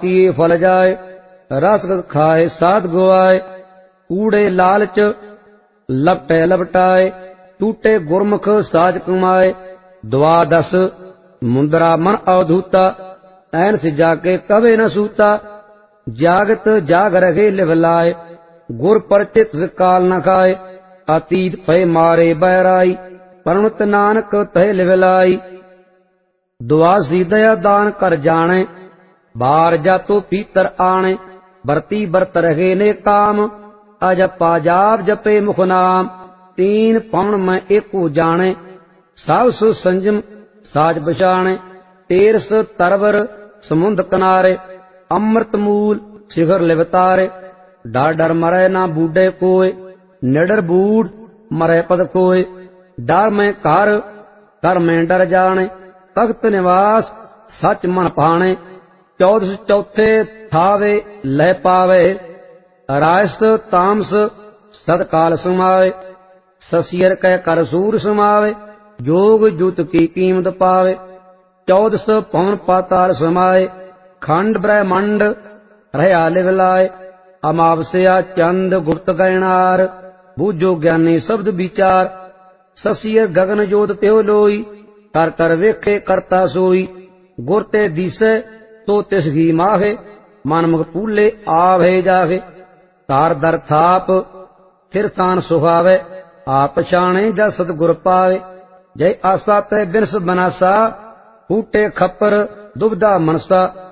किए फल जाए, रस खाए साध गुआए। कूड़े लालच लपटे लपटाए, टूटे गुरमुख साज कमाए। द्वादश मुंदरा मन अवधूता, ऐन से जाके कवे न सूता। जागत जाग रहे लिवलाए, गुर परचित से काल न खाए। अतीत भय मारे बैराई, परमत नानक तह लिवलाई। दुआसी दया दान कर जाने, बार जातो पीतर आने। बरती बरत रहे ने काम, अजपा जाप जपे मुख नाम। तीन पवन में एको जाने, सब सु संजम साज बचाने। तेरस तरवर समुंद किनारे, अमृत मूल शिखर लिवतारे। डर डर मरे ना बूढ़े कोय, निडर बूढ़ मरे पद कोय। डर में कर में डर जाने, तख्त निवास सच मन पाने। चौदस चौथे थावे लह पावे, रायस तामस सदकाल समावे। ससियर कह कर सूर समावे, जोग जुत की कीमत पावे। चौदस पवन पाताल समाए, खंड ब्रह्मंड रहा लिवलाए। अमावस्या चंद गुप्त गैनार, बूझो ज्ञानी शब्द विचार। ससियर गगन जोत त्यो लोई, कर कर वेखे करता सोई। गुर ते दिसे तो तिस घी माहे, मन मुख पूले आवे जागे। तार दर थाप फिर तान सुहावे, आप पछाणे जा सतगुर पावे। जय आसा तय बिरस बनासा, फूटे खप्पर दुबदा मनसा।